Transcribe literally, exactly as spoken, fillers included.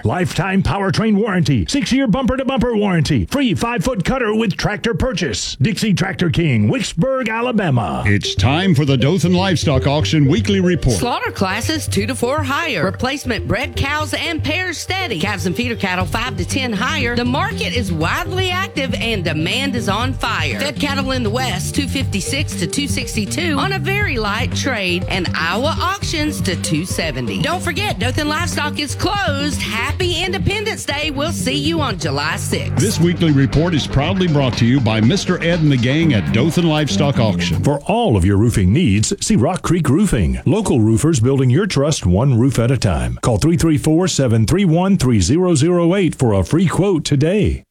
Lifetime powertrain warranty. Six-year bumper-to-bumper warranty. Free five-foot cutter with tractor purchase. Dixie Tractor King, Wicksburg, Alabama. It's time for the Dothan Livestock Auction Weekly Report. Slaughter classes two to four higher. Replacement bred cows and pairs steady. Calves and feeder cattle five to ten higher. The market is widely active and demand is on fire. Fed cattle in the west two fifty-six to two sixty-two on a very light trade, and Iowa auctions to two seventy. Don't forget, Dothan Livestock is closed. Happy Independence Day. We'll see you on July sixth. This weekly report is proudly brought to you by Mister Ed and the gang at Dothan Livestock Auction. For all of your roofing needs, see Rock Creek Roofing. Local roofers building your trust one roof at a time. Call three three four, seven three one, three zero zero eight for a free quote today.